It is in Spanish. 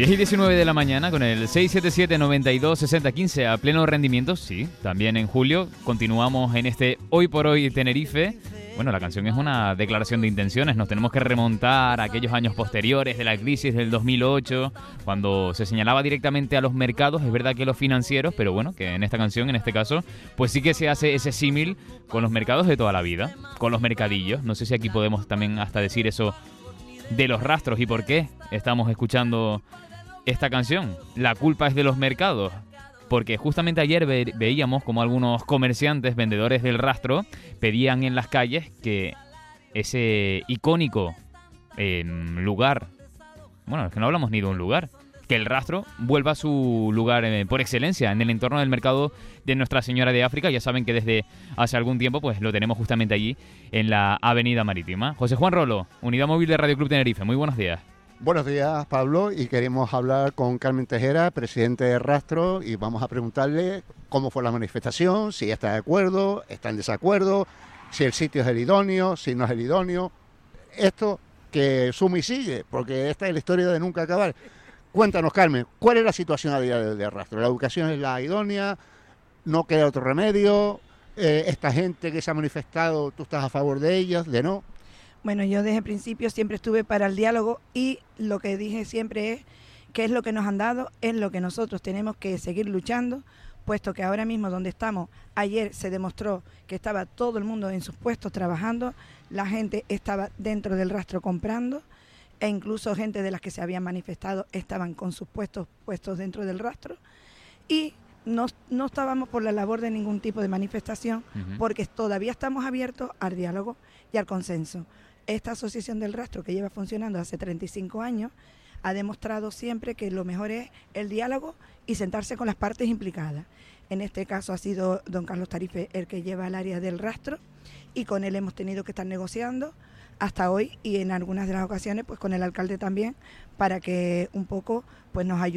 10:19 de la mañana con el 677-92-60-15 a pleno rendimiento, sí. También en julio continuamos en este Hoy por Hoy Tenerife. Bueno, la canción es una declaración de intenciones. Nos tenemos que remontar a aquellos años posteriores de la crisis del 2008, cuando se señalaba directamente a los mercados. Es verdad que los financieros, pero bueno, que en esta canción, en este caso, pues sí que se hace ese símil con los mercados de toda la vida, con los mercadillos. No sé si aquí podemos también hasta decir eso de los rastros y por qué estamos escuchando esta canción. La culpa es de los mercados, porque justamente ayer veíamos como algunos comerciantes, vendedores del rastro, pedían en las calles que ese icónico lugar, bueno, es que no hablamos ni de un lugar, que el rastro vuelva a su lugar por excelencia en el entorno del mercado de Nuestra Señora de África. Ya saben que desde hace algún tiempo pues lo tenemos justamente allí en la Avenida Marítima. José Juan Rolo, Unidad Móvil de Radio Club Tenerife, muy buenos días. Buenos días, Pablo, y queremos hablar con Carmen Tejera, presidente de Rastro, y vamos a preguntarle cómo fue la manifestación, si está de acuerdo, está en desacuerdo, si el sitio es el idóneo, si no es el idóneo. Esto que suma y sigue, porque esta es la historia de nunca acabar. Cuéntanos, Carmen, ¿cuál es la situación a día de Rastro? ¿La educación es la idónea? ¿No queda otro remedio? ¿Esta gente que se ha manifestado, tú estás a favor de ellas, de no? Bueno, yo desde el principio siempre estuve para el diálogo y lo que dije siempre es que es lo que nos han dado, es lo que nosotros tenemos que seguir luchando, puesto que ahora mismo donde estamos, ayer se demostró que estaba todo el mundo en sus puestos trabajando, la gente estaba dentro del rastro comprando, e incluso gente de las que se habían manifestado estaban con sus puestos dentro del rastro, y no estábamos por la labor de ningún tipo de manifestación, porque todavía estamos abiertos al diálogo y al consenso. Esta asociación del rastro, que lleva funcionando hace 35 años, ha demostrado siempre que lo mejor es el diálogo y sentarse con las partes implicadas. En este caso ha sido don Carlos Tarife el que lleva el área del rastro, y con él hemos tenido que estar negociando hasta hoy, y en algunas de las ocasiones pues con el alcalde también, para que un poco pues nos ayude